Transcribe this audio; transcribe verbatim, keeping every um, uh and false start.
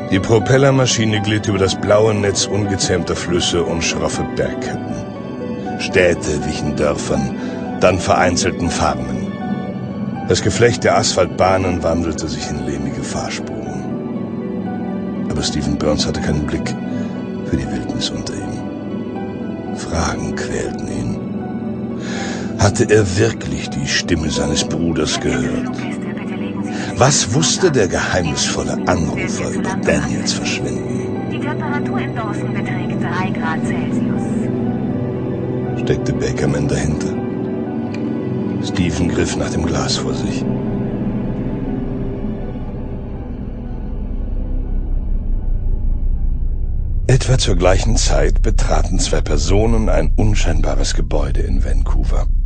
Die Propellermaschine glitt über das blaue Netz ungezähmter Flüsse und schroffe Bergketten. Städte wichen Dörfern, dann vereinzelten Farmen. Das Geflecht der Asphaltbahnen wandelte sich in lehmige Fahrspuren. Aber Stephen Burns hatte keinen Blick für die Wildnis unter ihm. Fragen quälten ihn. Hatte er wirklich die Stimme seines Bruders gehört? Was wusste der geheimnisvolle Anrufer über Daniels Verschwinden? Die Temperatur in Dawson beträgt drei Grad Celsius. Steckte Bakerman dahinter? Stephen griff nach dem Glas vor sich. Etwa zur gleichen Zeit betraten zwei Personen ein unscheinbares Gebäude in Vancouver.